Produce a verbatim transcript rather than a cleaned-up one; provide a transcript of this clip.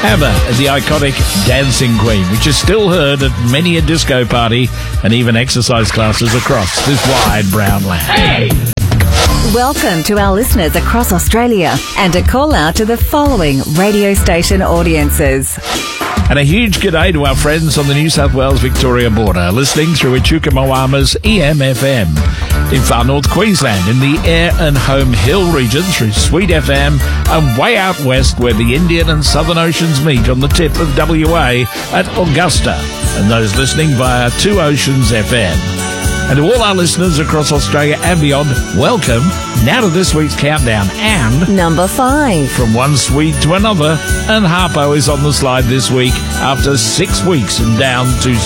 ABBA, the iconic Dancing Queen, which is still heard at many a disco party and even exercise classes across this wide brown land. Hey! Welcome to our listeners across Australia and a call out to the following radio station audiences. And a huge g'day to our friends on the New South Wales-Victoria border, listening through Echuca Moama's E M F M. In far north Queensland, in the Eyre and Home Hill region through Sweet F M, and way out west where the Indian and Southern Oceans meet on the tip of W A at Augusta, and those listening via Two Oceans F M. And to all our listeners across Australia and beyond, welcome now to this week's countdown and... Number five. From one Swede to another, and Harpo is on the slide this week after six weeks and down to